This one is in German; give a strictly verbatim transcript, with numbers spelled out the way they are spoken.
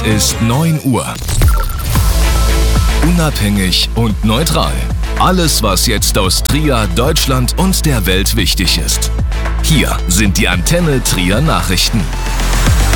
ist neun Uhr. Unabhängig und neutral. Alles, was jetzt aus Trier, Deutschland und der Welt wichtig ist. Hier sind die Antenne Trier Nachrichten.